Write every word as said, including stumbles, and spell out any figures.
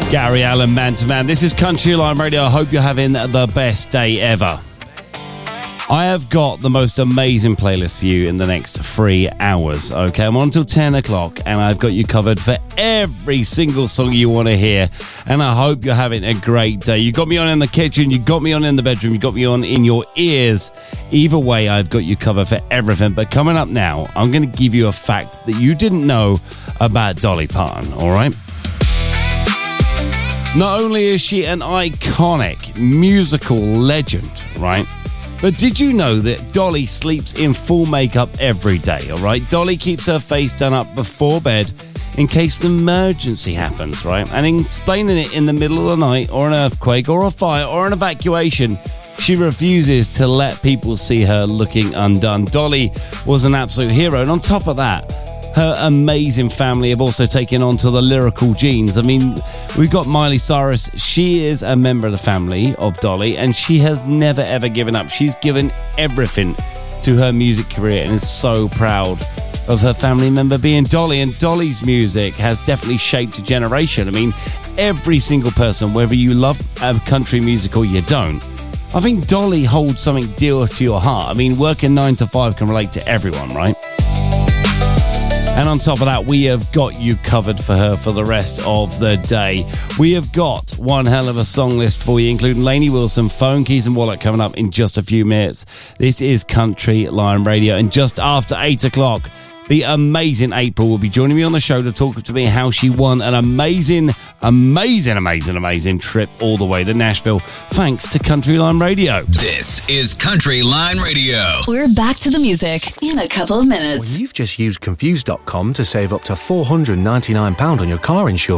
Gary Allen, Man to Man. This is Country Line Radio. I hope you're having the best day ever. I have got the most amazing playlist for you in the next three hours, okay? I'm on until ten o'clock, and I've got you covered for every single song you want to hear, and I hope you're having a great day. You got me on in the kitchen, you got me on in the bedroom, you got me on in your ears. Either way, I've got you covered for everything. But coming up now, I'm going to give you a fact that you didn't know about Dolly Parton, all right? Not only is she an iconic musical legend, right? But did you know that Dolly sleeps in full makeup every day, all right? Dolly keeps her face done up before bed in case an emergency happens, right? And explaining it in the middle of the night, or an earthquake, or a fire, or an evacuation, she refuses to let people see her looking undone. Dolly was an absolute hero. And on top of that, her amazing family have also taken on to the lyrical genes. I mean, we've got Miley Cyrus. She is a member of the family of Dolly, and she has never, ever given up. She's given everything to her music career and is so proud of her family member being Dolly. And Dolly's music has definitely shaped a generation. I mean, every single person, whether you love a country music or you don't, I think Dolly holds something dear to your heart. I mean, working nine to five can relate to everyone, right? And on top of that, we have got you covered for her for the rest of the day. We have got one hell of a song list for you, including Lainey Wilson, Phone Keys and Wallet coming up in just a few minutes. This is Country Line Radio. And just after eight o'clock, the amazing April will be joining me on the show to talk to me how she won an amazing, amazing, amazing, amazing trip all the way to Nashville, thanks to Country Line Radio. This is Country Line Radio. We're back to the music in a couple of minutes. Well, you've just used Confused dot com to save up to four hundred ninety-nine pounds on your car insurance.